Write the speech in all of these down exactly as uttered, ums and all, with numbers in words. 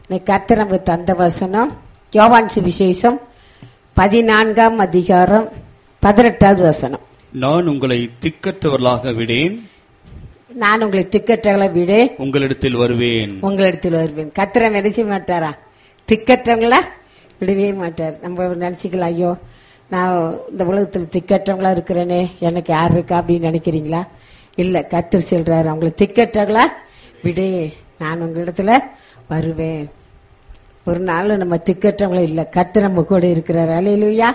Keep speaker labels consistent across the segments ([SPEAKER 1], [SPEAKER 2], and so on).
[SPEAKER 1] கர்த்தர் நமக்கு தந்த வசனம் யோவான் சுவிசேஷம் பதினான்காம் அதிகாரம் பதினெட்டாவது வசனம்.
[SPEAKER 2] நான் உங்களை திக்கற்றவர்களாக விடேன்,
[SPEAKER 1] நான் உங்களை திக்கற்றவர்களை விட
[SPEAKER 2] உங்களிடத்தில் வருவேன்.
[SPEAKER 1] உங்களிடத்தில் வருவேன். கர்த்தரை நினைச்ச மாட்டாரா? திக்கற்றவங்களா விடவே மாட்டார். நம்ம நினைச்சுக்கலாம், ஐயோ நான் இந்த உலகத்தில் திக்கற்றவங்களா இருக்கிறேனே, எனக்கு யார் இருக்கா அப்படின்னு நினைக்கிறீங்களா? இல்ல, கர்த்தர் சொல்றாரு, அவங்களை திக்கற்றவங்களா விடே, நான் உங்களிடத்துல வருவேன். ஒரு நாள் நம்ம திக்கற்றவங்கள இல்ல, கர்த்தர் நம்ம கூட இருக்கிறார். அல்லேலூயா.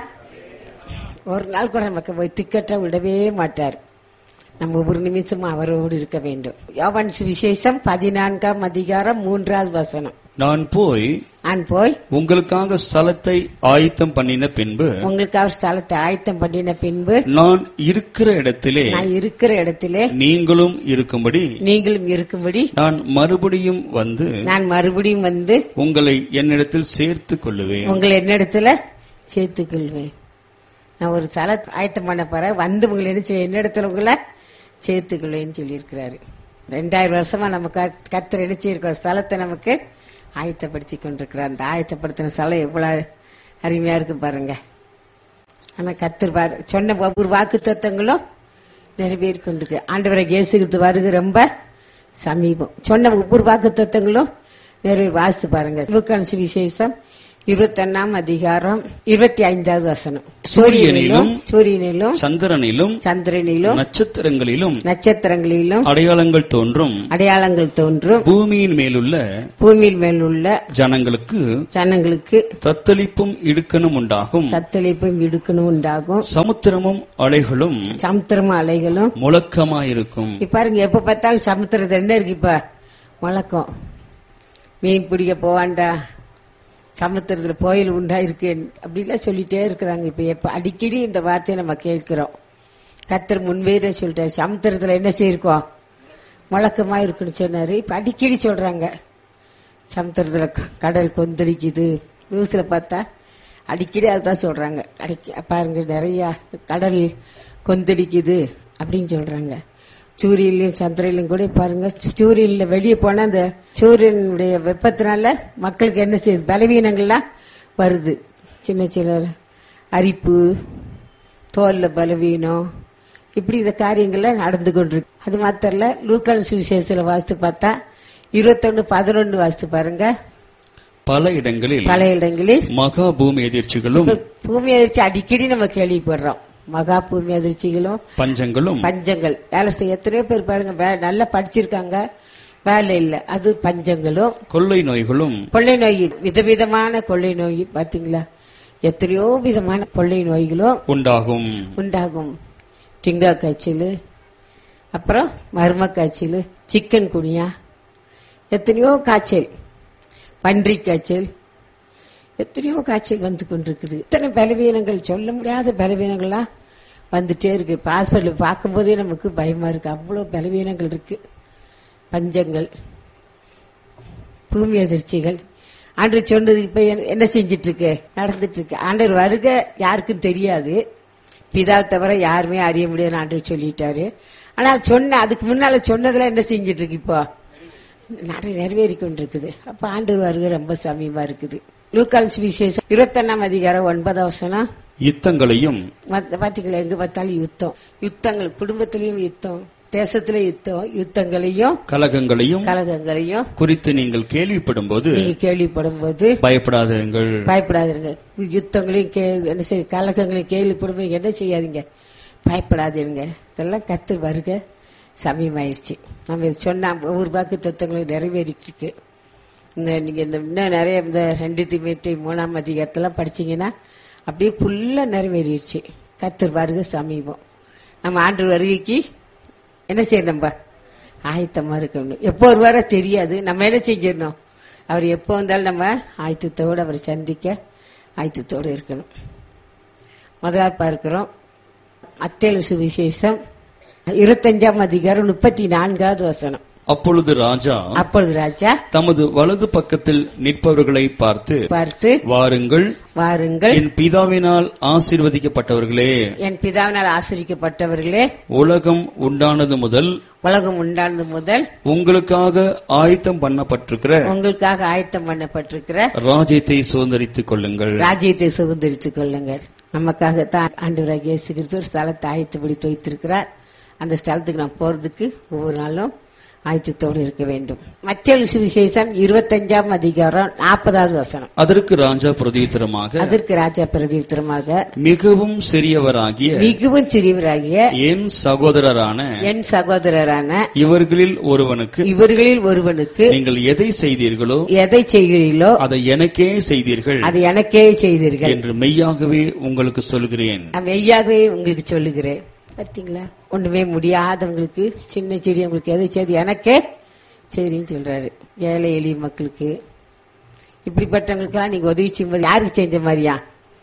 [SPEAKER 1] ஒரு நாள் கூட நமக்கு போய் திக்கற்ற விடவே மாட்டார். நம்ம ஒரு நிமிஷம் அவரோடு இருக்க வேண்டும். யோவான் சுவிசேஷம் பதினான்காம் அதிகாரம் மூன்றாவது வசனம்.
[SPEAKER 2] நான் போய்
[SPEAKER 1] நான் போய்
[SPEAKER 2] உங்களுக்காக ஸ்தலத்தை ஆயத்தம் பண்ணின பின்பு
[SPEAKER 1] உங்களுக்காக ஸ்தலத்தை ஆயத்தம் பண்ணின பின்பு
[SPEAKER 2] நான் இருக்கிற இடத்திலே
[SPEAKER 1] நான் இருக்கிற இடத்திலே
[SPEAKER 2] நீங்களும் இருக்கும்படி
[SPEAKER 1] நீங்களும் இருக்கும்படி
[SPEAKER 2] நான் மறுபடியும் வந்து
[SPEAKER 1] நான் மறுபடியும் வந்து
[SPEAKER 2] உங்களை என்னிடத்தில் சேர்த்துக் கொள்ளுவேன்.
[SPEAKER 1] உங்களை என்னிடத்துல சேர்த்துக் கொள்வேன். நான் ஒரு ஸ்தல ஆயத்தம் பண்ண போற வந்து உங்களை என்ன என்னிடத்துல உங்களை சேர்த்துக் கொள்வேன்னு சொல்லி இருக்கிறாரு. ரெண்டாயிரம் வருஷமா நம்ம கர்த்தர் என்ன செய்யிருக்கிற ஸ்தலத்தை நமக்கு ஆயத்தப்படுத்தி கொண்டிருக்கிறார். அந்த ஆயத்தப்படுத்தின ஸ்தலம் எவ்வளவு அருமையா இருக்கு பாருங்க. ஆனா கர்த்தர் சொன்ன ஒவ்வொரு வாக்கு தத்தங்களும் நிறைவேறி கொண்டிருக்கு. ஆண்டவரை இயேசுக்கு வருகை ரொம்ப சமீபம். சொன்ன ஒவ்வொரு வாக்கு தத்தங்களும் நிறைவேறி வாசித்து பாருங்க. லூக்கான சுவிசேஷம் இருபத்தி ஒன்னாம் அதிகாரம் இருபத்தி ஐந்தாவது வசனம்.
[SPEAKER 2] சூரியனிலும்
[SPEAKER 1] சூரியனிலும்
[SPEAKER 2] சந்திரனிலும்
[SPEAKER 1] சந்திரனிலும்
[SPEAKER 2] நட்சத்திரங்களிலும்
[SPEAKER 1] நட்சத்திரங்களிலும்
[SPEAKER 2] அடையாளங்கள் தோன்றும்
[SPEAKER 1] அடையாளங்கள் தோன்றும்
[SPEAKER 2] பூமியின் மேலுள்ள
[SPEAKER 1] பூமியின் மேலுள்ள
[SPEAKER 2] ஜனங்களுக்கு
[SPEAKER 1] ஜனங்களுக்கு
[SPEAKER 2] தத்தளிப்பும் இடுக்கணும் உண்டாகும்.
[SPEAKER 1] சத்தளிப்பும் இடுக்கணும் உண்டாகும்.
[SPEAKER 2] சமுத்திரமும் அலைகளும்
[SPEAKER 1] சமுத்திரமும் அலைகளும்
[SPEAKER 2] முழக்கமாயிருக்கும்.
[SPEAKER 1] பாருங்க, எப்ப பார்த்தாலும் சமுத்திரத்துல என்ன இருக்கு? இப்ப முழக்கம். மீன் பிடிக்க போவாண்டா, சமுத்திரத்துல புயல் உண்டா இருக்கு அப்படிலாம் சொல்லிட்டே இருக்கிறாங்க. இப்ப எப்ப அடிக்கடி இந்த வார்த்தையை நம்ம கேட்கிறோம். கர்த்தர் முன்வேற சொல்லிட்டாரு, சமுத்திரத்துல என்ன செய்யிருக்கோம்? முழக்கமா இருக்குன்னு சொன்னாரு. இப்ப அடிக்கடி சொல்றாங்க, சமுத்திரத்துல கடல் கொந்தளிக்குது. நியூஸ்ல பார்த்தா அடிக்கடி அதுதான் சொல்றாங்க. அடிக்க பாருங்க, நிறைய கடல் கொந்தளிக்குது அப்படின்னு சொல்றாங்க. சூரியன்லயும் சந்திரன்லயும் கூட பாருங்க, சூரியன்ல வெளியே போனா அந்த சூரியனுடைய வெப்பத்தினால மக்களுக்கு என்ன செய்யுது? பலவீனங்கள்லாம் வருது. சின்ன சின்ன அரிப்பு, தோல்ல பலவீனம், இப்படி இந்த காரியங்கள்லாம் நடந்து கொண்டிருக்கு. அது மாத்திரம் இல்ல, லூக்கான சுவிசேஷத்துல வாசித்து பார்த்தா இருபத்தொன்னு பதினொன்னு வாசித்து பாருங்க.
[SPEAKER 2] பல இடங்களில்
[SPEAKER 1] பல இடங்களில்
[SPEAKER 2] மகா பூமி எதிர்ச்சிகளும்
[SPEAKER 1] பூமி எதிர்ச்சி அடிக்கடி நம்ம கேள்விப்படுறோம். மகா பூமி அதிர்ச்சிகளும் பஞ்சங்களும் பஞ்சங்கள் வேலை செய்ய எத்தனையோ பேர் பாருங்க, நல்லா படிச்சிருக்காங்க, வேலை இல்ல. அது பஞ்சங்களும்
[SPEAKER 2] கொள்ளை நோய்களும்
[SPEAKER 1] கொள்ளை நோய், விதவிதமான கொள்ளை நோய் பாத்தீங்களா? எத்தனையோ விதமான கொள்ளை நோய்களும் உண்டாகும் உண்டாகும் டிங்கா காய்ச்சல், அப்புறம் மர்ம காய்ச்சல், சிக்கன் குனியா, எத்தனையோ காய்ச்சல், பன்றி காய்ச்சல், எத்தனையோ காய்ச்சல் வந்து கொண்டிருக்குது. இத்தனை பலவீனங்கள், சொல்ல முடியாத பலவீனங்கள்லாம் வந்துட்டே இருக்கு. ஹாஸ்பிட்டல் பார்க்கும் போதே நமக்கு பயமா இருக்கு. அவ்வளவு பலவீனங்கள் இருக்கு. பஞ்சங்கள், பூமி அதிர்ச்சிகள். ஆண்டவர் சொன்னது இப்ப என்ன செஞ்சிட்டு இருக்கு? நடந்துட்டு இருக்கு. ஆண்டவர் வருக யாருக்கும் தெரியாது, பிதா தவிர யாருமே அறிய முடியாது ஆண்டவர் சொல்லிட்டாரு. ஆனா சொன்ன அதுக்கு முன்னால சொன்னதுல என்ன செஞ்சிட்டு இருக்கு? இப்போ நிறைய நிறைவேறி கொண்டிருக்குது. அப்ப ஆண்டவர் வருகை ரொம்ப சமீபமா இருக்குது. லூக்கான சுவிசேஷம் இருபத்தி ஒன்னாம் அதிகாரம் ஒன்பதாம் வசனம்.
[SPEAKER 2] யுத்தங்களையும்
[SPEAKER 1] பாத்தீங்களா? எங்க பார்த்தாலும் யுத்தம், யுத்தங்கள், குடும்பத்திலையும் யுத்தம், தேசத்திலே யுத்தம், யுத்தங்களையும்
[SPEAKER 2] கலகங்களையும்
[SPEAKER 1] கலகங்களையும் குறித்து
[SPEAKER 2] நீங்கள் கேள்விப்படும் போது
[SPEAKER 1] நீங்க கேள்விப்படும் போது
[SPEAKER 2] பயப்படாதீர்கள்
[SPEAKER 1] பயப்படாதீங்க. யுத்தங்களையும் என்ன செய்ய கலகங்களையும் கேள்விப்படும் போது என்ன செய்யாதீங்க? பயப்படாதீங்க. இதெல்லாம் கர்த்தர் வருக சமயமாயிருச்சு. நம்ம சொன்ன ஒவ்வொரு வாக்கு தத்துவங்களும் நிறைவேறிட்டு இருக்கு. நீங்க இன்னும் நிறைய இந்த ரெண்டு தீமோத்தேயு மூணாம் அதிகாரத்தெல்லாம் படிச்சீங்கன்னா அப்படியே ஃபுல்லா நிறைவேறிடுச்சு. கர்த்தர் வருகை சமீபம். நம்ம ஆண்டு வருகைக்கு என்ன செய்யணும்? நம்ம ஆயத்தமா இருக்கணும். எப்போ ஒரு வர தெரியாது. நம்ம என்ன செஞ்சிடணும்? அவர் எப்போ வந்தாலும் நம்ம ஆயத்தத்தோடு அவரை சந்திக்க ஆயத்தத்தோடு இருக்கணும். முதலாவது பார்க்கிறோம் மத்தேயு சுவிசேஷம் இருபத்தஞ்சாம் அதிகாரம் முப்பத்தி நான்காவது வசனம்.
[SPEAKER 2] அப்பொழுது ராஜா
[SPEAKER 1] அப்பொழுது ராஜா
[SPEAKER 2] தமது வலது பக்கத்தில் நிற்பவர்களை பார்த்து
[SPEAKER 1] பார்த்து,
[SPEAKER 2] வாருங்கள்,
[SPEAKER 1] வாருங்கள்,
[SPEAKER 2] என் பிதாவினால் ஆசீர்வதிக்கப்பட்டவர்களே,
[SPEAKER 1] என் பிதாவினால் ஆசீர்வதிக்கப்பட்டவர்களே,
[SPEAKER 2] உலகம் உண்டானது முதல்
[SPEAKER 1] உலகம் உண்டானது முதல்
[SPEAKER 2] உங்களுக்காக ஆயத்தம் பண்ணப்பட்டிருக்கிற
[SPEAKER 1] உங்களுக்காக ஆயத்தம் பண்ணப்பட்டிருக்கிற
[SPEAKER 2] ராஜ்யத்தை சுதந்தரித்துக் கொள்ளுங்கள்.
[SPEAKER 1] ராஜ்யத்தை சுதந்திரித்துக் கொள்ளுங்கள். நமக்காகத்தான் ஆண்டவராகிய இயேசு கிறிஸ்து ஒரு ஸ்தலத்தை ஆயத்தப்படுத்தி வைத்திருக்கிறார். அந்த ஸ்தலத்துக்கு நாம் போறதுக்கு ஒவ்வொரு நாளும் ஆயத்தத்தோடு இருக்க வேண்டும். மத்தேயு சுவிசேஷம் இருபத்தஞ்சாம் அதிகாரம் நாற்பதாவது வசனம்.
[SPEAKER 2] அதற்கு ராஜா பிரதியுத்தரமாக
[SPEAKER 1] அதற்கு ராஜா பிரதியுத்தரமாக
[SPEAKER 2] மிகவும் சிறியவராகிய
[SPEAKER 1] மிகவும் சிறியவராகிய
[SPEAKER 2] என் சகோதரரான
[SPEAKER 1] என் சகோதரரான
[SPEAKER 2] இவர்களில் ஒருவனுக்கு
[SPEAKER 1] இவர்களில் ஒருவனுக்கு
[SPEAKER 2] நீங்கள் எதை செய்தீர்களோ
[SPEAKER 1] எதை செய்கிறீர்களோ
[SPEAKER 2] அதை எனக்கே செய்தீர்கள்
[SPEAKER 1] அதை எனக்கே செய்தீர்கள்
[SPEAKER 2] என்று மெய்யாகவே உங்களுக்கு சொல்கிறேன்.
[SPEAKER 1] நான் மெய்யாகவே உங்களுக்கு சொல்லுகிறேன். பாத்தீங்களா, ஒண்ணுமே முடியாதவங்களுக்கு, சின்ன சிறியவங்களுக்கு எதை செய்து எனக்கே சரின்னு சொல்றாரு. ஏழை எளிய மக்களுக்கு, இப்படிப்பட்டவங்களுக்கெல்லாம் நீங்க உதவி செய்யும்போது யாருக்கு செஞ்ச மாதிரியா?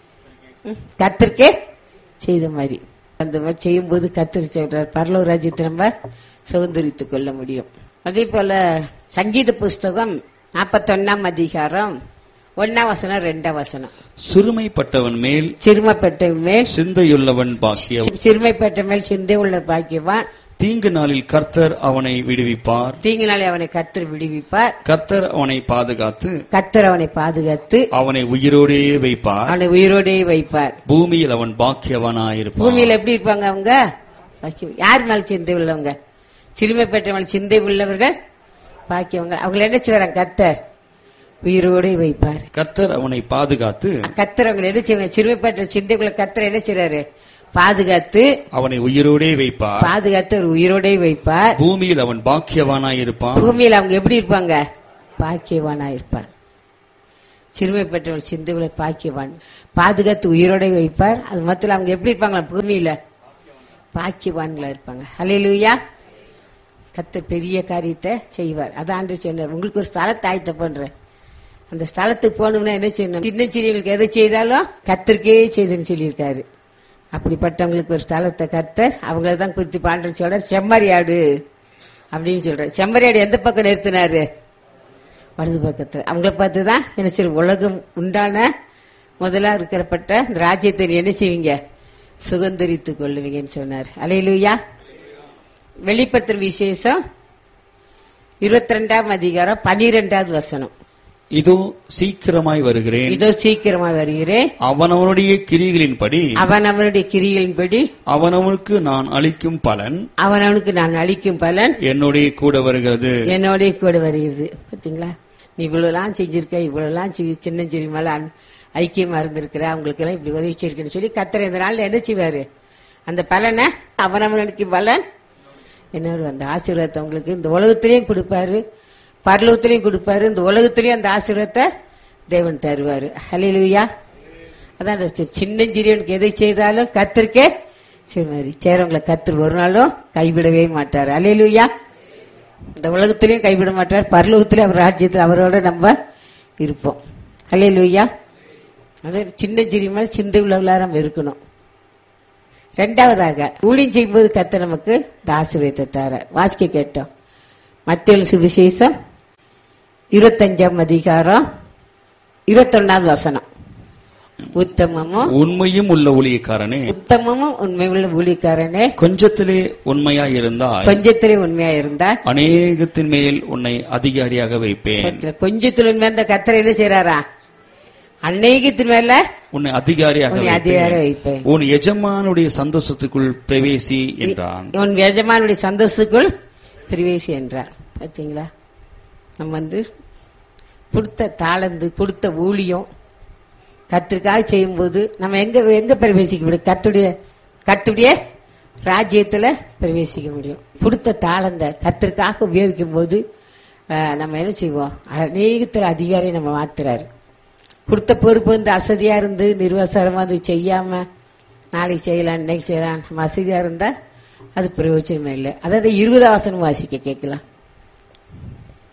[SPEAKER 1] கர்த்தருக்கே செய்த மாதிரி. அந்த மாதிரி செய்யும்போது கர்த்தர் சொல்றாரு, பரலோக ராஜ்யத்தை நம்ம சுதந்திரித்துக் கொள்ள முடியும். அதே போல சங்கீத புஸ்தகம் நாற்பத்தி ஒன்னாம் அதிகாரம் ஒன்னாம் வசனம் ரெண்டாம் வசனம்.
[SPEAKER 2] சிறுமைப்பட்டவன் மேல்
[SPEAKER 1] சிறுமைப்பட்டவன் மேல்
[SPEAKER 2] சிந்தையுள்ளவன் பாக்கியவான்.
[SPEAKER 1] சிறுமைப்பட்ட மேல் சிந்தை உள்ள பாக்கியவான்.
[SPEAKER 2] தீங்கு நாளில் கர்த்தர் அவனை விடுவிப்பார்.
[SPEAKER 1] தீங்கு நாளில் அவனை கர்த்தர் விடுவிப்பார்.
[SPEAKER 2] கர்த்தர் அவனை பாதுகாத்து
[SPEAKER 1] கர்த்தர் அவனை பாதுகாத்து
[SPEAKER 2] அவனை உயிரோடே வைப்பார்.
[SPEAKER 1] அவனை உயிரோடே வைப்பார்.
[SPEAKER 2] பூமியில் அவன் பாக்கியவானாயிருப்பான்.
[SPEAKER 1] பூமியில் எப்படி இருப்பாங்க அவங்க? யார் மேல் சிந்தை உள்ளவங்க? சிறுமைப்பட்ட மேல் சிந்தை உள்ளவர்கள் பாக்கியவங்க. அவங்க என்ன செய்வாங்க? கர்த்தர் உயிரோடே வைப்பார்.
[SPEAKER 2] கர்த்தர் அவனை பாதுகாத்து
[SPEAKER 1] கர்த்தர் அவங்க என்ன செய்வாங்க? சிறுமைப்பட்ட சிந்தைக்குள்ள கர்த்தர் என்ன செய்றாரு? பாதுகாத்து அவனை உயிரோடே வைப்பார். பாதுகாத்து ஒரு உயிரோடே வைப்பார்.
[SPEAKER 2] பூமியில் அவன் பாக்கியவானாயிருப்பான்.
[SPEAKER 1] பூமியில் அவங்க எப்படி இருப்பாங்க? பாக்கியவானாயிருப்பான். சிறுமைப்பட்டவன் சிந்தைகளை பாக்கியவான், பாதுகாத்து உயிரோட வைப்பார். அது மொத்தம் அவங்க எப்படி இருப்பாங்களா? பூமியில பாக்கியவான்களா இருப்பாங்க. ஹல்லேலூயா. கர்த்தர் பெரிய காரியத்தை செய்வார். அதான் ஆண்டவர் சொன்னார், உங்களுக்கு ஒரு ஸ்தலத்தை ஆயத்த பண்றேன். அந்த ஸ்தலத்துக்கு போகணும்னா என்ன செய்யணும்? சின்ன சிறியவங்களுக்கு எதை செய்தாலும் கர்த்தருக்கே செய்துன்னு சொல்லியிருக்காரு. அப்படிப்பட்டவங்களுக்கு ஒரு ஸ்தலத்தை கர்த்தர் அவங்கள தான் குறித்து பாண்டர் சொல்றார், செம்மறியாடு அப்படின்னு சொல்றாரு. செம்மறியாடு எந்த பக்கம் நிறுத்தினாரு? வலது பக்கத்துல. அவங்கள பார்த்துதான் என்ன செய்ய, உலகம் உண்டான முதலா இருக்கிறப்பட்ட இந்த ராஜ்யத்தை என்ன செய்வீங்க? சுதந்திரித்துக் கொள்ளுவீங்கன்னு சொன்னார். அல்லேலூயா. வெளிப்படுத்தும் விசேஷம் இருபத்தி ரெண்டாம் அதிகாரம் பனிரெண்டாவது வசனம்.
[SPEAKER 2] இதோ சீக்கிரமாய் வருகிறேன்,
[SPEAKER 1] இதோ சீக்கிரமாய் வருகிறேன்,
[SPEAKER 2] அவனவனுடைய கிரிகளின்படி
[SPEAKER 1] அவனவனுடைய கிரிகளின்படி
[SPEAKER 2] அவனவனுக்கு நான் அளிக்கும் பலன்
[SPEAKER 1] அவனவனுக்கு நான் அளிக்கும் பலன்
[SPEAKER 2] என்னுடைய கூட வருகிறது
[SPEAKER 1] என்னோட கூட வருகிறது. பாத்தீங்களா, நீ இவ்வளவுலாம் செஞ்சிருக்க, இவ்வளவுலாம் சின்ன சிறு மேல ஐக்கியமா இருந்திருக்கிற, அவங்களுக்கு எல்லாம் இப்படி உதவி செய்யிருக்கேன்னு சொல்லி கர்த்தர் இந்த நாள்ல என்ன செய்வாரு? அந்த பலனை அவனவனுக்கு பலன் என்னோட அந்த ஆசீர்வாதத்தை உங்களுக்கு இந்த உலகத்திலையும் கொடுப்பாரு, பரலோகத்திலையும் கொடுப்பாரு. இந்த உலகத்திலையும் அந்த ஆசீர்வாதத்தை தேவன் தருவாரு. ஹல்லேலூயா. அதான் சின்னஞ்சிறியவனுக்கு எதை செய்தாலும் கர்த்தருக்கே சரி சேரவங்களை கர்த்தர் ஒரு நாளும் கைவிடவே மாட்டார். ஹல்லேலூயா. இந்த உலகத்திலையும் கைவிட மாட்டார், பரலோகத்திலையும் அவர் ராஜ்யத்தில் அவரோட நம்ம இருப்போம். ஹல்லேலூயா. அதே சின்னஞ்சிறிய மேல சிந்தை உள்ளவர்களா நம்ம இருக்கணும். ரெண்டாவதாக ஊழியம் செய்யும்போது கர்த்தர் நமக்கு இந்த ஆசீர்வாதத்தை தரார். வாசிக்க கேட்டோம். மத்தேயு சுவிசேஷம் இருபத்தஞ்சாம் அதிகாரம் இருபத்தொன்னாவது வசனம். உத்தமமும்
[SPEAKER 2] உண்மையும் உள்ள ஊழியக்காரனே,
[SPEAKER 1] உத்தமமும் உண்மையுள்ள ஊழியக்காரனே,
[SPEAKER 2] கொஞ்சத்திலே உண்மையாய் இருந்தால்
[SPEAKER 1] கொஞ்சத்திலே உண்மையா இருந்தால்
[SPEAKER 2] அநேகத்தின் மேல் உன்னை அதிகாரியாக வைப்பேன்.
[SPEAKER 1] கொஞ்சத்தில் உண்மை இந்த கர்த்தர் என்ன செய்யறாரா? அநேகத்தின் மேல
[SPEAKER 2] உன்னை அதிகாரியாக
[SPEAKER 1] அதிகாரம் வைப்பேன்.
[SPEAKER 2] உன் எஜமானுடைய சந்தோஷத்துக்குள் பிரவேசி என்றான்.
[SPEAKER 1] உன் எஜமானுடைய சந்தோஷத்துக்குள் பிரவேசி என்றார். பாத்தீங்களா, நம்ம வந்து கொடுத்த தாளந்து கொடுத்த ஊழியம் கர்த்தருக்காக செய்யும் போது நம்ம எங்க எங்க பிரவேசிக்க முடியும்? கர்த்தருடைய கர்த்தருடைய ராஜ்யத்துல பிரவேசிக்க முடியும். கொடுத்த தாளந்த கர்த்தருக்காக உபயோகிக்கும் போது நம்ம என்ன செய்வோம்? அநேகத்துல அதிகாரியை நம்ம மாத்துறாரு. கொடுத்த பொறுப்பு வந்து அசதியா இருந்து நிர்வாசமா வந்து செய்யாம நாளைக்கு செய்யலாம் இன்னைக்கு செய்யலாம் நம்ம அசதியா இருந்தா அது பிரயோஜனமே இல்லை. அதாவது இருபதாம் வசனம் வாசிக்க கேட்கலாம்.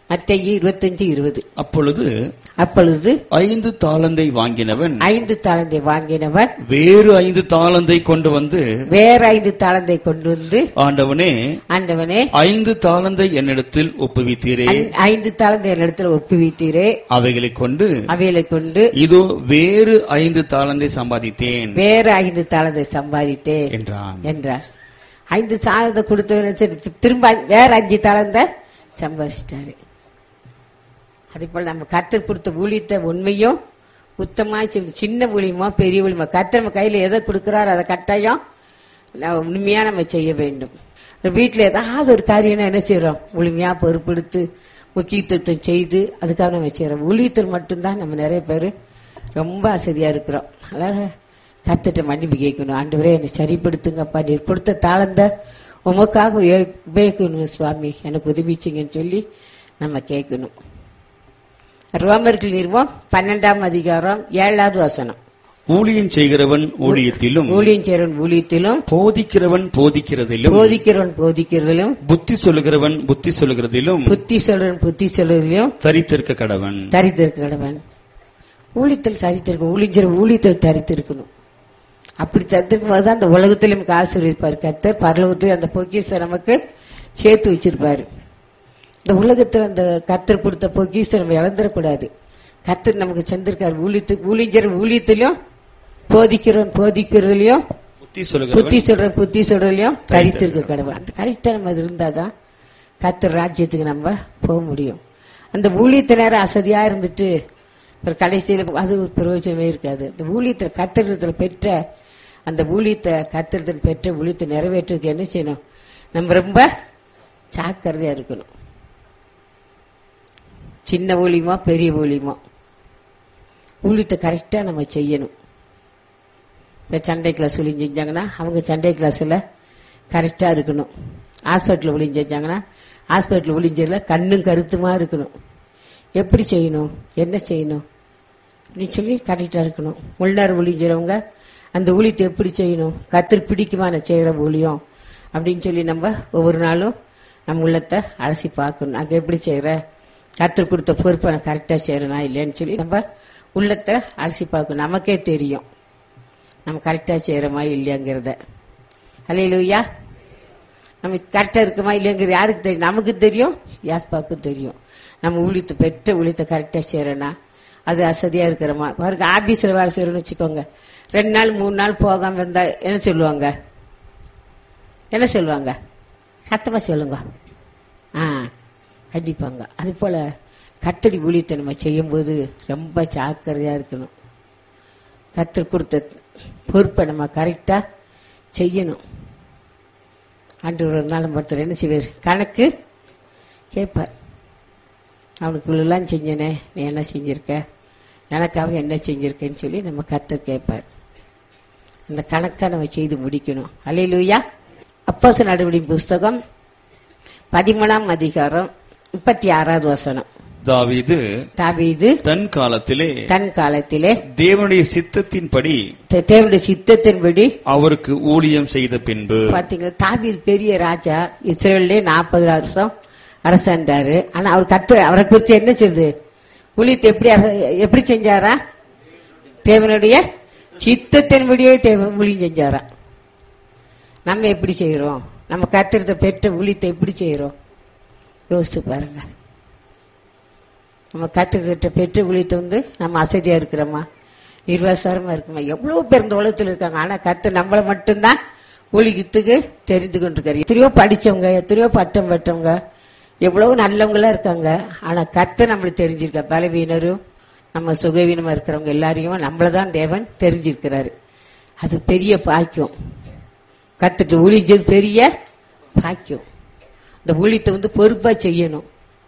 [SPEAKER 1] மத்தேயு இருபத்தஞ்சு இருபது.
[SPEAKER 2] அப்பொழுது
[SPEAKER 1] அப்பொழுது
[SPEAKER 2] ஐந்து தாலந்தை வாங்கினவன்
[SPEAKER 1] ஐந்து தாளந்தை வாங்கினவன்
[SPEAKER 2] வேறு ஐந்து தாலந்தை கொண்டு வந்து,
[SPEAKER 1] வேற ஐந்து தாளந்தை கொண்டு வந்து,
[SPEAKER 2] ஆண்டவனே,
[SPEAKER 1] ஆண்டவனே,
[SPEAKER 2] ஐந்து தாலந்தை என்னிடத்தில் ஒப்புவித்தீரே,
[SPEAKER 1] ஐ- ஐந்து தாளந்தை என்னிடத்தில் ஒப்புவித்தீரே,
[SPEAKER 2] அவைகளை கொண்டு
[SPEAKER 1] அவைகளை கொண்டு
[SPEAKER 2] இதோ வேறு ஐந்து தாலந்தை சம்பாதித்தேன்
[SPEAKER 1] வேற ஐந்து தாளந்தை சம்பாதித்தேன்
[SPEAKER 2] என்றான்.
[SPEAKER 1] என்றார். ஐந்து தாளந்தை கொடுத்தவன சரி, திரும்ப வேற அஞ்சு தாளந்தை சம்பாதிச்சிட்டாரு. அதே போல நம்ம கர்த்தர் கொடுத்த ஊழியத்தை உண்மையும் உத்தமா செய்யணும். சின்ன ஊழியமோ பெரிய ஊழியமோ கர்த்தர் நம்ம கையில எதை கொடுக்கிறாரோ அதை கட்டாயம் நம்ம உண்மையா நம்ம செய்ய வேண்டும். வீட்டுல ஏதாவது ஒரு காரியம் என்ன செய்யறோம், முழுமையா பொறுப்பெடுத்து முக்கியத்துவம் செய்து அதுக்காக நம்ம செய்யறோம். ஊழியத்தில் மட்டும்தான் நம்ம நிறைய பேர் ரொம்ப அசதியா இருக்கிறோம். அதனால கர்த்தர்ட்ட மன்னிப்பு கேட்கணும். ஆண்டவரே என்னை சரிப்படுத்துங்கப்பா, நீர் கொடுத்த தாளந்த உமக்காக உபயோ- உபயோகிக்கணும் சுவாமி, எனக்கு உதவிச்சிங்கன்னு சொல்லி நம்ம கேட்கணும். ரோமர்கள் நிறுவம் பன்னெண்டாம் அதிகாரம் ஏழாவது வசனம்.
[SPEAKER 2] ஊழியம் செய்கிறவன் ஊழியத்திலும்,
[SPEAKER 1] ஊழியம் செய்றவன் ஊழியத்திலும்,
[SPEAKER 2] போதிக்கிறவன் போதிக்கிறதிலும்,
[SPEAKER 1] போதிக்கிறவன் போதிக்கிறதிலும்,
[SPEAKER 2] புத்தி சொல்லுகிறவன் புத்தி சொல்லுகிறதிலும்
[SPEAKER 1] புத்தி சொல்றவன் புத்தி சொல்றதிலும்
[SPEAKER 2] தரித்திருக்க கடவன்.
[SPEAKER 1] தரித்திருக்க கடவன். ஊழியத்தில் தரித்திருக்கணும். ஊழியர் ஊழியத்தில் தரித்திருக்கணும். அப்படி தரித்திருக்கும் போதுதான் அந்த உலகத்திலும் நமக்கு ஆசீர்வதிப்பார் கர்த்தர். பரலோகத்தில் அந்த பொக்கிஷத்தை நமக்கு சேர்த்து வச்சிருப்பாரு. இந்த உலகத்துல அந்த கர்த்தர் கொடுத்த பொக்கிஷத்தை நம்ம இழந்துடக்கூடாது. கர்த்தர் நமக்கு செஞ்சிருக்காரு. ஊழியத்து ஊழியர் ஊழியத்திலும், போதிக்கிறவன் போதிக்கிறதுலயும்,
[SPEAKER 2] புத்தி
[SPEAKER 1] புத்தி
[SPEAKER 2] சொல்லுகிறவன்
[SPEAKER 1] சொல்றவன் புத்தி சொல்றதுலயும் தரித்திருக்க கடவுள். அந்த கரெக்டா நம்ம அது இருந்தாதான் கர்த்தர் ராஜ்யத்துக்கு நம்ம போக முடியும். அந்த ஊழியத்தை நேரம் அசதியா இருந்துட்டு ஒரு கடைசியில அது ஒரு பிரயோஜனமே இருக்காது. அந்த ஊழியத்தை கர்த்தரிடத்துல பெற்ற அந்த ஊழியத்தை கர்த்தரிடத்தில் பெற்ற ஊழியத்தை நிறைவேற்றுறதுக்கு என்ன செய்யணும், நம்ம ரொம்ப ஜாக்கிரதையா இருக்கணும். சின்ன ஊழியமா பெரிய ஊழியமா ஊழியத்தை கரெக்டா நம்ம செய்யணும். இப்ப சண்டே கிளாஸ் ஒளிஞ்சு செஞ்சாங்கன்னா அவங்க சண்டே கிளாஸ்ல கரெக்டா இருக்கணும். ஹாஸ்பிட்டல் ஒளிஞ்சு செஞ்சாங்கன்னா ஹாஸ்பிட்டல் ஒளிஞ்சதுல கண்ணும் கருத்துமா இருக்கணும். எப்படி செய்யணும், என்ன செய்யணும் அப்படின்னு சொல்லி கரெக்டா இருக்கணும். உள்நாறு ஒளிஞ்சிறவங்க அந்த ஊழியத்தை எப்படி செய்யணும், கர்த்தர் பிடிக்குமா நான் செய்யற ஊழியம் அப்படின்னு சொல்லி நம்ம ஒவ்வொரு நாளும் நம்ம உள்ளத்தை அலசி பார்க்கணும். அங்க எப்படி செய்யற, கர்த்தர் கொடுத்த பொறுப்பை நான் கரெக்டா செய்யறனா இல்லைன்னு சொல்லி நம்ம உள்ளத்தை அலசி பார்க்கணும். நமக்கே தெரியும் நம்ம கரெக்டா செய்யறோமா இல்லையாங்கிறத. அல்லேலூயா. நம்ம கரெக்டா இருக்குமா இல்லையாங்கிறது யாருக்கு தெரியும், நமக்கு தெரியும், யாஸ்பாவுக்கும் தெரியும். நம்ம ஊழியத்தை பெற்ற ஊழியத்தை கரெக்டா செய்யறோன்னா அது அசதியா இருக்கிறோமா. பாருங்க, ஆபீஸ்ல வேலை செய்யறோம்னு வச்சுக்கோங்க, ரெண்டு நாள் மூணு நாள் போகாம இருந்தா என்ன சொல்லுவாங்க, என்ன சொல்லுவாங்க, சத்தமா சொல்லுங்க, ஆ கண்டிப்பாங்க. அது போல கர்த்தடி ஊழியத்தை நம்ம செய்யும் போது ரொம்ப ஜாக்கிரதையா இருக்கணும். கர்த்தர் கொடுத்த பொறுப்பை நம்ம கரெக்டா செய்யணும். அன்று ஒரு நாள் ஒருத்தர் என்ன செய்வார், கணக்கு கேட்பார். அவனுக்கு இவ்வளோலாம் செஞ்சனே, நீ என்ன செஞ்சிருக்க, எனக்காக என்ன செஞ்சிருக்கேன்னு சொல்லி நம்ம கர்த்தர் கேட்பார். அந்த கணக்கை நம்ம செய்து முடிக்கணும். அல்லேலூயா. அப்போஸ்தலர் நடவடிக்கையின் புஸ்தகம் பதிமூணாம் அதிகாரம் முப்பத்தி ஆறாவது வசனம்.
[SPEAKER 2] தாவீது
[SPEAKER 1] தாவீது
[SPEAKER 2] தன் காலத்திலே
[SPEAKER 1] தன் காலத்திலே
[SPEAKER 2] தேவனுடைய சித்தத்தின்படி
[SPEAKER 1] தேவனுடைய சித்தத்தின்படி
[SPEAKER 2] அவருக்கு ஊழியம் செய்த பின்பு,
[SPEAKER 1] பாத்தீங்களா, தாவீது பெரிய ராஜா, இஸ்ரேல்லே நாற்பது வருஷம் அரசாண்டாரு. ஆனா அவர் கத்து அவரை குறித்து என்ன சொல்லுது, ஊழியத்தை எப்படி அரச- எப்படி செஞ்சாரா, தேவனுடைய சித்தத்தின்படியே தேவன் ஊழியம் செஞ்சாரா. நம்ம எப்படி செய்யறோம், நம்ம கத்திரத்தை பெற்ற ஊழியத்தை எப்படி செய்யறோம் யோசித்து பாருங்க. நம்ம கத்துக்கிட்ட பெற்ற ஊழியத்தை வந்து நம்ம அசதியா இருக்கிறோமா, நிர்வாசாரமா இருக்குமா. எவ்வளவு பேர் இந்த உலகத்தில் இருக்காங்க, ஆனா கத்து நம்மளை மட்டும்தான் ஊழியத்துக்கு தெரிந்து கொண்டிருக்காரு. எத்தனையோ படிச்சவங்க, எத்தனையோ பட்டம் பெற்றவங்க, எவ்வளவு நல்லவங்களா இருக்காங்க. ஆனா கத்து நம்மளுக்கு தெரிஞ்சிருக்க, பலவீனரும் நம்ம சுகவீனமா இருக்கிறவங்க எல்லாரையும் நம்மளதான் தேவன் தெரிஞ்சிருக்கிறாரு. அது பெரிய பாக்கியம். கத்துட்டு ஊழியது பெரிய பாக்கியம். இந்த ஊழியத்தை வந்து பொறுப்பா செய்யணும்.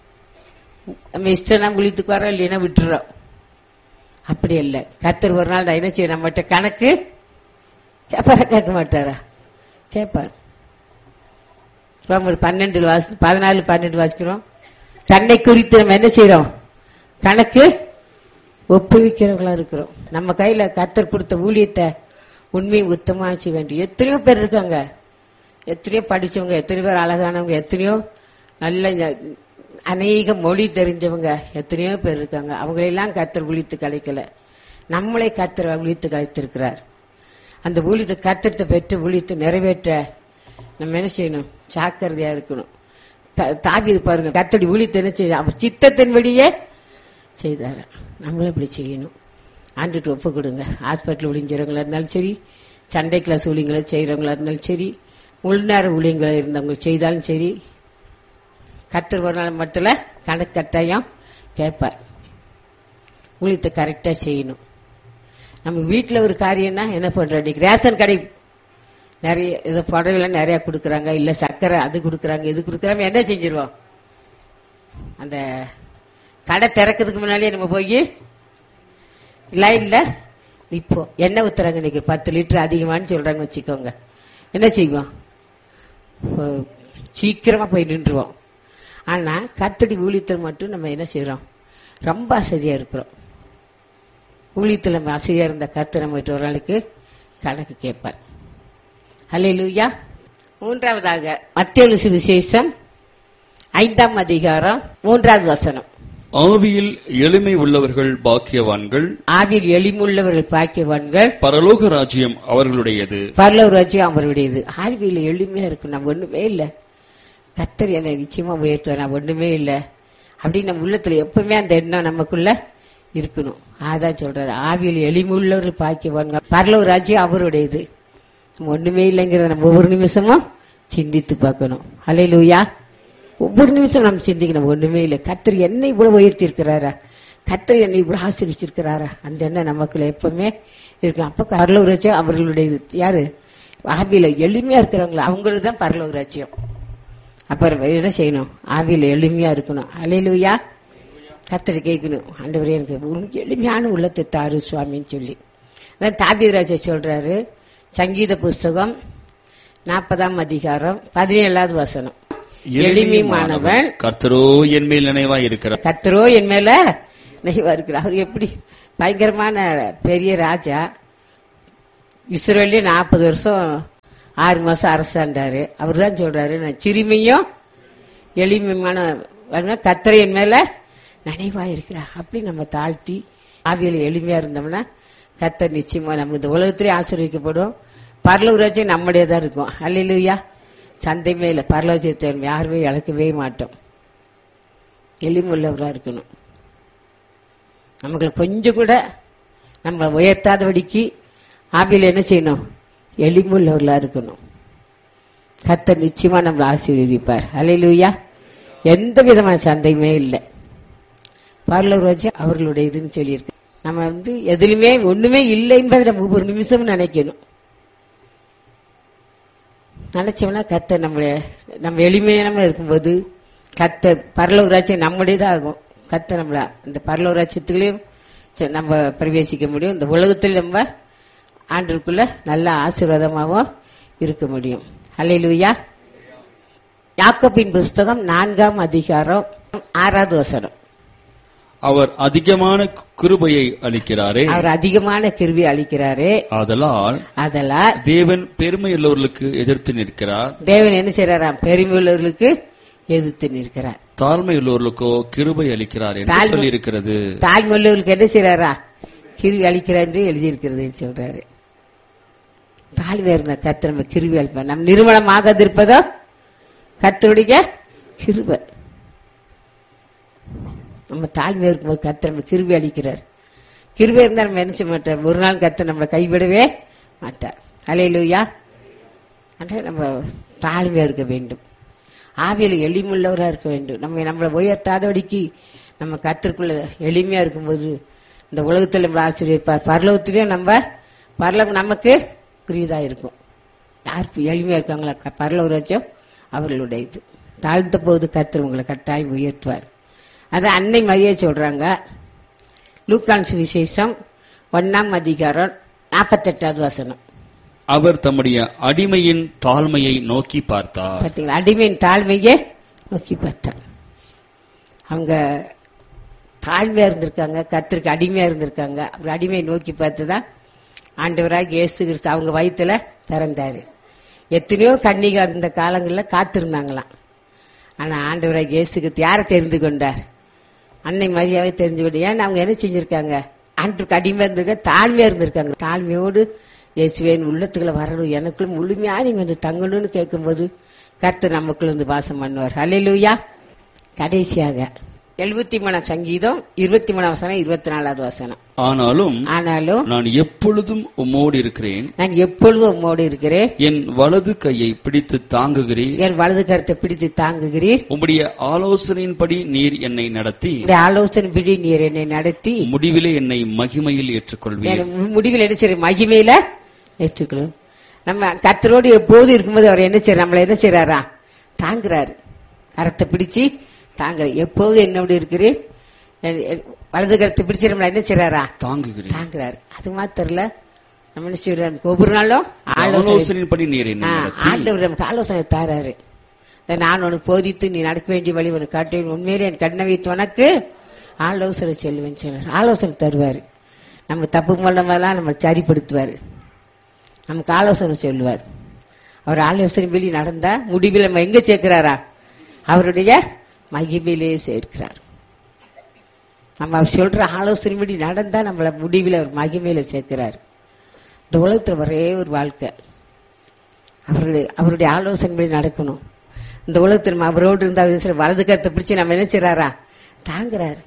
[SPEAKER 1] நம்ம இஷ்டம்னா ஊழியத்துக்கு வரோம், இல்லைன்னா விட்டுறோம். அப்படி இல்லை. கர்த்தர் ஒரு நாள் நான் என்ன செய்ய, நம்மகிட்ட கணக்கு கேட்பாரா, கேட்க மாட்டாரா, கேட்பார். ரோமர் பன்னெண்டு வாசி பதினாலு பன்னெண்டு வாசிக்கிறோம். தன்னை குறித்து நம்ம என்ன செய்யறோம், கணக்கு ஒப்புவிக்கிறவங்களா இருக்கிறோம். நம்ம கையில கர்த்தர் கொடுத்த ஊழியத்தை உண்மையை உத்தமா செய்ய வேண்டிய எத்தனையோ பேர் இருக்காங்க. எத்தனையோ படிச்சவங்க, எத்தனையோ பேர் அழகானவங்க, எத்தனையோ நல்ல அநேக மொழி தெரிஞ்சவங்க எத்தனையோ பேர் இருக்காங்க. அவங்களெல்லாம் கர்த்தர் விழித்து கலைக்கல, நம்மளே கர்த்தர் விழித்து கலைத்திருக்கிறார். அந்த ஊழியத்தை கர்த்தத்தை பெற்று ஊழியத்தை நிறைவேற்ற நம்ம என்ன செய்யணும்? ஜாக்கிரதையா இருக்கணும். தாவீது பாருங்க, கர்த்தருடைய ஊழியத்தை என்ன செய்ய அவர் சித்தத்தின்படியே செய்தார். நம்மளும் இப்படி செய்யணும். ஆண்டுட்டு ஒப்பு கொடுங்க. ஹாஸ்பிட்டல் ஊழியர்களா இருந்தாலும் சரி, சண்டை கிளாஸ் ஊழியங்களை செய்யறவங்களா இருந்தாலும் சரி, உள்நேர ஊழியங்களை இருந்தவங்க செய்தாலும் சரி, கர்த்தர் ஒரு நாள் மட்டும் கணக்கு கட்டாயம் கேட்பார். ஊழியத்தை கரெக்டா செய்யணும். நம்ம வீட்டில் ஒரு காரியம்னா என்ன பண்றோம்? இன்னைக்கு ரேஷன் கடை நிறைய இதை புடவைலாம் நிறைய கொடுக்குறாங்க, இல்ல சர்க்கரை அது கொடுக்குறாங்க, இது கொடுக்குறாங்க, என்ன செஞ்சிருவோம்? அந்த கடை திறக்கிறதுக்கு முன்னாடியே நம்ம போய் லைன்ல இப்போ எண்ணெய் ஊத்துறாங்க. இன்னைக்கு பத்து லிட்டர் அதிகமானு சொல்றாங்கன்னு வச்சுக்கோங்க, என்ன செய்வோம்? சீக்கிரமா போய் நின்றுவோம். ஆனா கர்த்தருடைய ஊழியத்தில் மட்டும் நம்ம என்ன செய்யறோம்? ரொம்ப அசதியா இருக்கிறோம். ஊழியத்தில் நம்ம அசதியா இருந்த கர்த்தர் நம்ம ஒரு நாளுக்கு கணக்கு கேட்பார். அல்லேலூயா. மூன்றாவதாக மத்தேயு சுவிசேஷம் ஐந்தாம் அதிகாரம் மூன்றாவது வசனம்.
[SPEAKER 2] ஆவியில் எளிமை உள்ளவர்கள் பாக்கியவான்கள்,
[SPEAKER 1] ஆவியில் எளிமுள்ளவர்கள் பாக்கியவான்கள்,
[SPEAKER 2] பரலோக ராஜ்யம் அவர்களுடையது.
[SPEAKER 1] பரலோக ராஜ்யம் அவர்களுடையது. ஆவியில் எளிமையா இருக்கும். நம்ம ஒண்ணுமே இல்லை, கர்த்தர் என்னை நிச்சயமா உயர்த்துவார், நான் ஒண்ணுமே இல்லை அப்படின்னு நம்ம உள்ளத்துல எப்பவுமே அந்த எண்ணம் நமக்குள்ள இருக்கணும். அதான் சொல்றாரு, ஆவியில் எளிமுள்ளவர்கள் பாக்கியவான்கள், பரலோக ராஜ்யம் அவருடையது. ஒண்ணுமே இல்லைங்கிறத நம்ம ஒவ்வொரு நிமிஷமும் சிந்தித்து பார்க்கணும். அல்லேலூயா. ஒவ்வொரு நிமிஷம் நம்ம சிந்திக்கணும், ஒண்ணுமே இல்லை, கர்த்தர் என்னை இவ்வளவு உயர்த்தி இருக்கிறாரா, கர்த்தர் என்னை இவ்வளவு ஆசீர்வதிச்சிருக்கிறாரா, அந்த எண்ணம் நமக்குள்ள எப்பவுமே இருக்கு. அப்ப பரலோக ராஜ்யம் அவர்களுடைய யாரு? ஆவியில எளிமையா இருக்கிறவங்களா, அவங்களுக்கு தான் பரலோக ராஜ்யம். அப்புறம் என்ன செய்யணும்? ஆவியில எளிமையா இருக்கணும். அல்லேலூயா. கர்த்தரை கேட்கணும், ஆண்டவரே எனக்கு எளிமையான உள்ளத்தை தாரு சுவாமின்னு சொல்லி. தாவீது ராஜா சொல்றாரு, சங்கீத புஸ்தகம் நாற்பதாம் அதிகாரம் பதினேழாவது வசனம். எளிமையானவன்
[SPEAKER 2] கர்த்தரோ என் மேல் நினைவா இருக்கிறார்.
[SPEAKER 1] கர்த்தரோ என் மேல நினைவா இருக்கிறார். அவர் எப்படி பயங்கரமான பெரிய ராஜா, இஸ்ரேலே நாற்பது வருஷம் ஆறு மாசம் அரசாண்டாரு. அவர் தான் சொல்றாரு, நான் சிறுமியும் எளிமையான கர்த்தர் என் மேல நினைவா இருக்கிறார். அப்படி நம்ம தாழ்த்தி ஆவியில எளிமையா இருந்தோம்னா கர்த்தர் நிச்சயமா நம்ம இந்த உலகத்திலே ஆசீர்வதிக்கப்படும். பரலோக ராஜ்யம் நம்முடைய தான் இருக்கும். அல்லேலூயா. சந்தை மேல பரலோகத்தை யாருமே இழக்கவே மாட்டோம். எளிமுள்ளவர்களா இருக்கணும். நமக்கு கொஞ்சம் கூட நம்ம உயர்த்தாதபடிக்கு ஆவியில என்ன செய்யணும்? எளிமுள்ளவர்களா இருக்கணும். கர்த்தர் நிச்சயமா நம்மளை ஆசீர்வதிப்பார். அல்லேலூயா. எந்த விதமான சந்தையுமே இல்லை. பரலோக ராஜ்யம் அவர்களுடைய இதுன்னு சொல்லியிருக்கு. நம்ம வந்து எதுலுமே ஒண்ணுமே இல்லை என்பதை நம்ம ஒவ்வொரு நிமிஷமும் நினைக்கணும். நினைச்சோம்னா கர்த்தர் நம்ம நம்ம எளிமையான இருக்கும்போது கர்த்தர் பரலோக ராஜ்யம் நம்முடையதான் ஆகும். கர்த்தர் நம்மள இந்த பரலோக ராஜ்யத்துலயும் நம்ம பிரவேசிக்க முடியும். இந்த உலகத்துல நம்ம ஆண்டுக்குள்ள நல்ல ஆசீர்வாதமாகவும் இருக்க முடியும். அல்லேலூயா. யாக்கோபின் புஸ்தகம் நான்காம் அதிகாரம் ஆறாவது வசனம்.
[SPEAKER 2] அவர் அதிகமான கிருபையை அளிக்கிறாரே,
[SPEAKER 1] அவர் அதிகமான கிருபையை அளிக்கிறாரே,
[SPEAKER 2] ஆதலால்
[SPEAKER 1] ஆதலால்
[SPEAKER 2] தேவன் பெருமையுள்ளவர்களுக்கு எதிர்த்து நிற்கிறார்.
[SPEAKER 1] தேவன் என்ன செய்யறாராம்? பெருமையுள்ளவர்களுக்கு எதிர்த்து நிற்கிறார்.
[SPEAKER 2] தாழ்மையுள்ளவர்களுக்கோ கிருபை அளிக்கிறார் என்று சொல்லி இருக்கிறது.
[SPEAKER 1] தாழ்மையுள்ளவர்களுக்கு என்ன செய்யறாரா? கிருபை அளிக்கிறார் என்று எழுதியிருக்கிறது சொல்றாரு. தாழ்மையா இருந்த கர்த்தர் நம்ம கிருபை அளிப்பார். நம் நிர்மலமாக இருப்பதோ கர்த்தருடைய கிருபை. நம்ம தாழ்மையா இருக்கும்போது கர்த்தர் நம்ம கிருபை அளிக்கிறார். கிருபை இருந்தா நம்ம என்ன செய்ய மாட்டார்? ஒரு நாள் கர்த்தர் நம்மளை கைவிடவே மாட்டார். அல்லேலூயா. நம்ம தாழ்மையா இருக்க வேண்டும். ஆவியில எளிமுள்ளவரா இருக்க வேண்டும். நம்ம நம்மளை உயர்த்தாதபடிக்கு நம்ம கர்த்தருக்குள்ள எளிமையா இருக்கும்போது இந்த உலகத்துல நம்ம ஆசீர்வதிப்பார். பரலோகத்திலயும் நம்ம பரலோகம் நமக்கு புரியுதா இருக்கும். யாருக்கு எளிமையா இருக்காங்களா பரலோக ராஜ்யம் அவர்களுடைய இது. தாழ்ந்த போது கர்த்தர் உங்களை கட்டாயம் உயர்த்துவார். அது அன்னை மரியா சொல்றாங்க. லூக்கான் சுவிசேஷம் ஒன்னாம் அதிகாரம் நாற்பத்தி எட்டாவது வசனம்.
[SPEAKER 2] அவர் தம்முடைய அடிமையின் தாழ்மையை நோக்கி பார்த்தார்.
[SPEAKER 1] பார்த்தீங்களா? அடிமையின் தாழ்மையை நோக்கி பார்த்தார். அவங்க தாழ்மையா இருந்திருக்காங்க, கர்த்தருக்கு அடிமையா இருந்திருக்காங்க. அவர் அடிமையை நோக்கி பார்த்துதான் ஆண்டவராக இயேசு கிறிஸ்து அவங்க வயிற்றுல பிறந்தாரு. எத்தனையோ கன்னிகா இருந்த காலங்கள்ல காத்திருந்தாங்களாம். ஆனா ஆண்டவராக இயேசுக்கு யாரை தெரிந்து கொண்டார்? அன்னை மரியாதை தெரிஞ்சு கொண்டு. ஏன்னா அவங்க என்ன செஞ்சிருக்காங்க? ஆண்டுக்கு அடிமையா இருந்திருக்காங்க, தாழ்மையா இருந்திருக்காங்க. தாழ்மையோடு இயேசுவின் உள்ளத்துக்குள்ள வரணும், எனக்குள்ள முழுமையா நீங்க வந்து தங்கணும்னு கேட்கும்போது கர்த்தர் நமக்குள்ள வந்து வாசம் பண்ணுவார். ஹல்லேலூயா. கடைசியாக எழுபத்தி மூணாம் சங்கீதம் இருபத்தி மூணாம் வசனம் இருபத்தி நாலாவது வசனம்.
[SPEAKER 2] ஆனாலும்
[SPEAKER 1] ஆனாலும்
[SPEAKER 2] நான் எப்பொழுதும் உம்மோடு இருக்கிறேன்,
[SPEAKER 1] நான் எப்பொழுதும் உம்மோடு இருக்கிறேன்,
[SPEAKER 2] என் வலது கையை பிடித்து தாங்குகிறீர்,
[SPEAKER 1] என் வலது கருத்தை பிடித்து தாங்குகிறீர்,
[SPEAKER 2] உம்முடைய ஆலோசனையின்படி நீர் என்னை நடத்தி,
[SPEAKER 1] உம்முடைய ஆலோசனைப்படி நீர் என்னை நடத்தி,
[SPEAKER 2] முடிவிலே என்னை மகிமையில் ஏற்றுக்கொள்வீர்.
[SPEAKER 1] முடிவில் என்ன செய்ய? மகிமையில ஏற்றுக்கொள்ளும். நம்ம கர்த்தரோடு எப்போது இருக்கும்போது அவர் என்ன செய்யறார்? நம்மள என்ன செய்யறாரா? தாங்குறாரு, கரத்தை பிடிச்சு தாங்க. எப்போது என்னோட இருக்கிறேன், வலது கருத்தை பிடிச்சு நம்மள என்ன செய்யறாரா? தாங்குகிறேன், தாங்குறாரு. அது மாத்திரல, நம்ம என்ன செய்யறாரு? ஒவ்வொரு நாளும்
[SPEAKER 2] ஆலோசனையின்படி நீர் என்னை நடத்தி,
[SPEAKER 1] ஆண்டவர் நமக்கு ஆலோசனை தாராரு. நான் உனக்கு போதித்து நீ நடக்க வேண்டிய வழி உனக்கு காட்டுவேன், உண்மையிலே என் கண்ணை வைத்து உனக்கு ஆலோசனை செல்வேன் சொல்றாரு. ஆலோசனை தருவாரு. நம்ம தப்பு மூலமெல்லாம் நம்ம சரிப்படுத்துவாரு, நமக்கு ஆலோசனை சொல்லுவார். அவர் ஆலோசனைப்படி நடந்தா முடிவில் நம்ம எங்க சேர்க்கிறாரா? அவருடைய மகிமையிலே சேர்க்கிறார். நம்ம அவர் சொல்ற ஆலோசனைப்படி நடந்தா நம்மள முடிவில் அவர் மகிமையில சேர்க்கிறார். இந்த உலகத்துல ஒரே ஒரு வாழ்க்கை, அவருடைய அவருடைய ஆலோசனைப்படி நடக்கணும். இந்த உலகத்தில் நம்ம அவரோடு இருந்தா வலது கருத்தை பிடிச்சு நம்ம என்ன செய்யறாரா? தாங்குறாரு,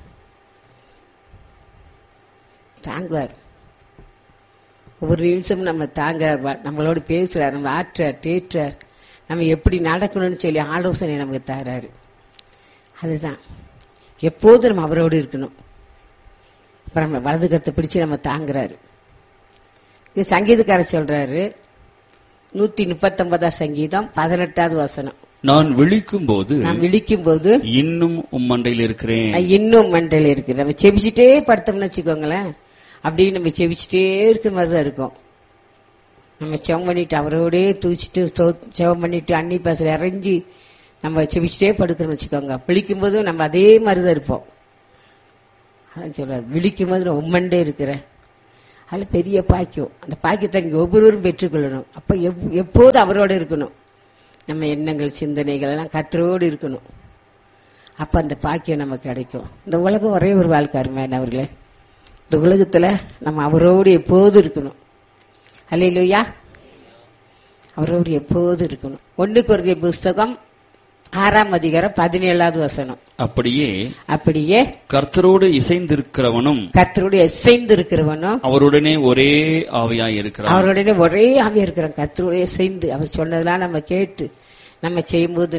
[SPEAKER 1] தாங்குவார். ஒவ்வொரு நிமிஷம் நம்ம தாங்குறார், நம்மளோட பேசுறார், நம்ம ஆற்றார், தேற்றார், நம்ம எப்படி நடக்கணும்னு சொல்லி ஆலோசனை நமக்கு தராரு. அதுதான் எப்போதும் நம்ம அவரோடு இருக்கணும். அப்புறம் நம்ம வலது கருத்தை பிடிச்சு நம்ம தாங்குறாரு. இது சங்கீதக்காரர் சொல்றாரு, நூத்தி முப்பத்தி ஒன்பதாம் சங்கீதம் பதினெட்டாவது வசனம்.
[SPEAKER 2] நான் விழிக்கும் போது
[SPEAKER 1] நான் விழிக்கும் போது
[SPEAKER 2] இன்னும் உம் மண்டையில் இருக்கிறேன்,
[SPEAKER 1] இன்னும் மண்டையில் இருக்கு. நம்ம செபிச்சுட்டே படுத்தோம்னு வச்சுக்கோங்களேன், அப்படின்னு நம்ம செவிச்சுட்டே இருக்கிற மாதிரிதான் இருக்கும். நம்ம செவம் பண்ணிட்டு அவரோடே தூச்சிட்டு செவம் பண்ணிட்டு அன்னி பேசல இறங்கி நம்ம செவிச்சுட்டே படுக்கிறோம்னு வச்சுக்கோங்க. விழிக்கும் போதும் நம்ம அதே மாதிரிதான் இருப்போம். அதான் சொல்றாரு, விழிக்கும் போது நான் உம்மண்டே இருக்கிறேன். அதுல பெரிய பாக்கியம். அந்த பாக்கியத்தை நீங்க ஒவ்வொருவரும் பெற்றுக்கொள்ளணும். அப்ப எப்போதும் அவரோட இருக்கணும். நம்ம எண்ணங்கள் சிந்தனைகள் எல்லாம் கர்த்தரோடு இருக்கணும். அப்ப அந்த பாக்கியம் நமக்கு கிடைக்கும். இந்த உலகம் ஒரே ஒரு வாழ்க்கை அருமையானவர்களே. இந்த உலகத்துல நம்ம அவரோடு எப்போது இருக்கணும். அல்லேலூயா. அவரோடு எப்போது இருக்கணும். ஒன்று கொரிந்தியர் புஸ்தகம் ஆறாம் அதிகாரம் பதினேழாவது வசனம்.
[SPEAKER 2] அப்படியே
[SPEAKER 1] அப்படியே
[SPEAKER 2] கர்த்தரோடு இசைந்திருக்கிறவனும்
[SPEAKER 1] கர்த்தரோடு இசைந்திருக்கிறவனும்
[SPEAKER 2] அவருடனே ஒரே ஆவியாய் இருக்கிறான்.
[SPEAKER 1] அவருடனே ஒரே ஆவியா இருக்கிறான். கர்த்தரோடு இசைந்து அவர் சொன்னதெல்லாம் நம்ம கேட்டு நம்ம செய்யும்போது